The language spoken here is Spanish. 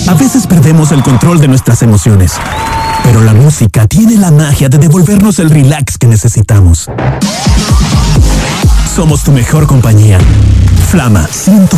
A veces perdemos el control de nuestras emociones, pero la música tiene la magia de devolvernos el relax que necesitamos. Somos tu mejor compañía. Flama 104.